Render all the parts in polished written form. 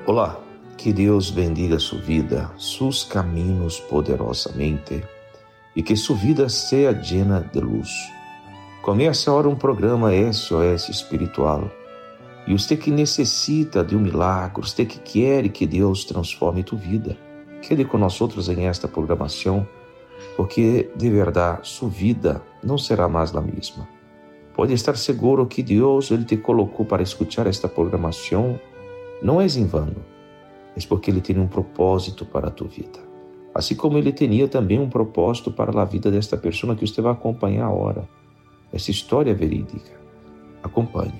Olá, que Deus bendiga sua vida, sus caminhos poderosamente e que sua vida seja llena de luz. Começa agora programa SOS Espiritual. E você que necessita de milagre, você que quer que Deus transforme tua vida, quede com nós outros em esta programação, porque de verdade sua vida não será mais a mesma. Pode estar seguro que Deus ele te colocou para escutar esta programação, não é em vão, é porque Ele tem um propósito para a tua vida. Assim como Ele tinha também um propósito para a vida desta pessoa que você vai acompanhar agora. Essa história verídica. Acompanhe.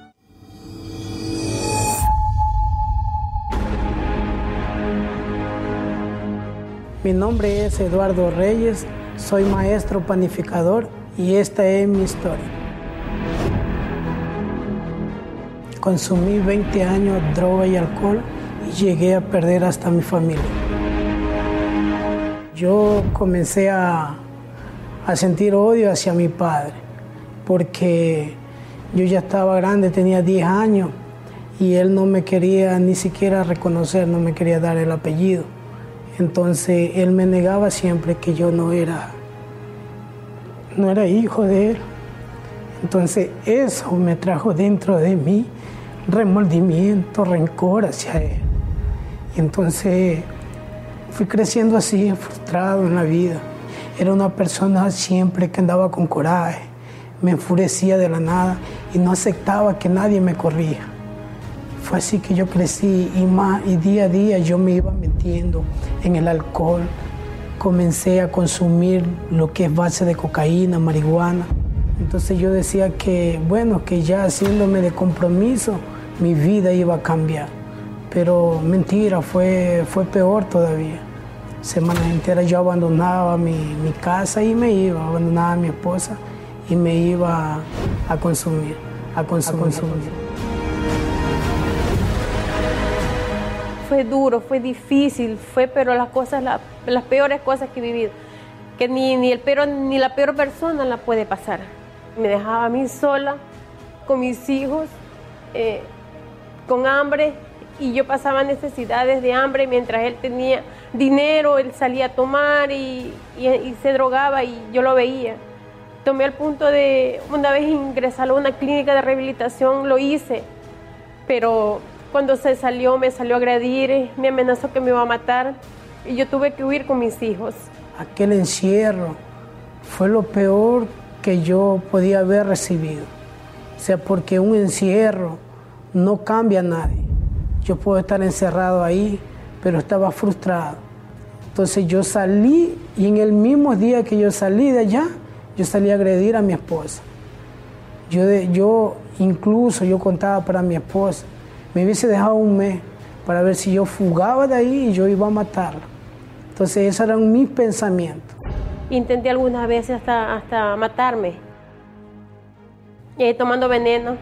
Mi nombre es Eduardo Reyes, soy maestro panificador y esta es mi historia. Consumí 20 años droga y alcohol y llegué a perder hasta mi familia. Yo comencé a sentir odio hacia mi padre porque yo ya estaba grande, tenía 10 años y él no me quería ni siquiera reconocer, no me quería dar el apellido. Entonces él me negaba siempre que yo no era hijo de él. Entonces eso me trajo dentro de mí remordimiento, rencor hacia él. Y entonces fui creciendo así, frustrado en la vida. Era una persona siempre que andaba con coraje, me enfurecía de la nada y no aceptaba que nadie me corrija. Fue así que yo crecí y día a día yo me iba metiendo en el alcohol. Comencé a consumir lo que es base de cocaína, marihuana. Entonces yo decía que, bueno, que ya haciéndome de compromiso, mi vida iba a cambiar. Pero mentira, fue peor todavía. Semanas enteras yo abandonaba mi casa y me iba, abandonaba a mi esposa y me iba a consumir. Fue duro, fue difícil, pero las peores cosas que he vivido, que ni la peor persona la puede pasar. Me dejaba a mí sola, con mis hijos, con hambre, y yo pasaba necesidades de hambre mientras él tenía dinero, él salía a tomar y se drogaba y yo lo veía. Tomé el punto de una vez ingresar a una clínica de rehabilitación, lo hice, pero cuando se salió, me salió a agredir, me amenazó que me iba a matar y yo tuve que huir con mis hijos. Aquel encierro fue lo peor que yo podía haber recibido. O sea, porque un encierro no cambia a nadie. Yo puedo estar encerrado ahí, pero estaba frustrado. Entonces yo salí y en el mismo día que yo salí de allá, yo salí a agredir a mi esposa. Yo incluso contaba para mi esposa, me hubiese dejado un mes para ver si yo fugaba de ahí y yo iba a matarla. Entonces esos eran mis pensamientos. Intenté algunas veces hasta matarme, tomando veneno,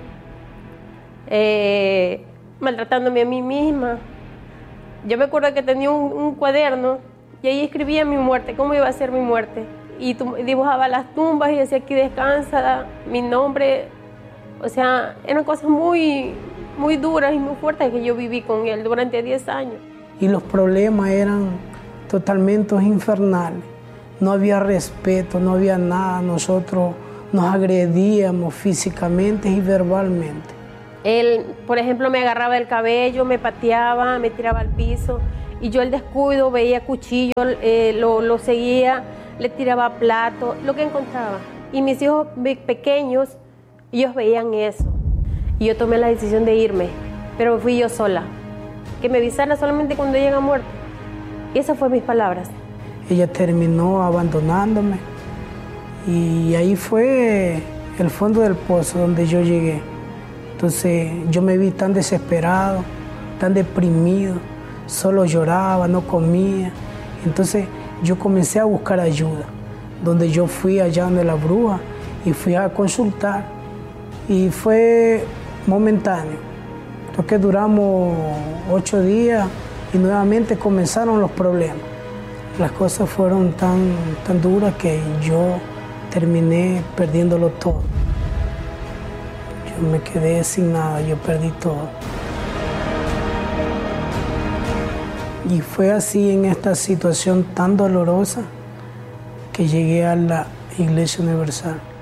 maltratándome a mí misma. Yo me acuerdo que tenía un cuaderno y ahí escribía mi muerte, cómo iba a ser mi muerte. Y dibujaba las tumbas y decía aquí descansa, mi nombre. O sea, eran cosas muy duras y muy fuertes que yo viví con él durante 10 años. Y los problemas eran totalmente infernales. No había respeto, no había nada. Nosotros nos agredíamos físicamente y verbalmente. Él, por ejemplo, me agarraba el cabello, me pateaba, me tiraba al piso. Y yo el descuido, veía cuchillo, lo seguía, le tiraba plato, lo que encontraba. Y mis hijos pequeños, ellos veían eso. Y yo tomé la decisión de irme, pero fui yo sola. Que me avisara solamente cuando llega muerto. Y esas fueron mis palabras. Ella terminó abandonándome y ahí fue el fondo del pozo donde yo llegué. Entonces yo me vi tan desesperado, tan deprimido, solo lloraba, no comía. Entonces yo comencé a buscar ayuda, donde yo fui allá donde la bruja y fui a consultar y fue momentáneo. Entonces duramos 8 días y nuevamente comenzaron los problemas. Las cosas fueron tan duras que yo terminé perdiéndolo todo. Yo me quedé sin nada, yo perdí todo. Y fue así en esta situación tan dolorosa que llegué a la Iglesia Universal.